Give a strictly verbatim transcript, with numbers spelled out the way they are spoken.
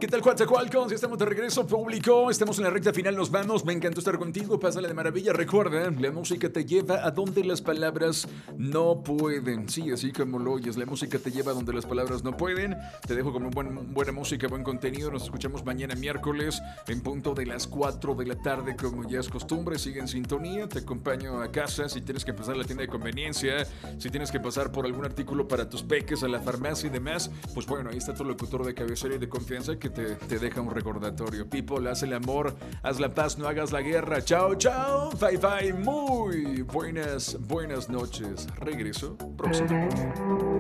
¿Qué tal, Coatzacoalcos? Estamos de regreso, público. Estamos en la recta final, nos vamos. Me encantó estar contigo. Pásale de maravilla. Recuerda, la música te lleva a donde las palabras no pueden. Sí, así como lo oyes, la música te lleva a donde las palabras no pueden. Te dejo con buen, buena música, buen contenido. Nos escuchamos mañana miércoles en punto de las cuatro de la tarde, como ya es costumbre. Sigue en sintonía. Te acompaño a casa si tienes que pasar a la tienda de conveniencia, si tienes que pasar por algún artículo para tus peques, a la farmacia y demás. Pues bueno, ahí está tu locutor de cabecera y de confianza que te, te deja un recordatorio. People, haz el amor, haz la paz, no hagas la guerra. Chao, chao, bye, bye. Muy buenas, buenas noches. Regreso próximo.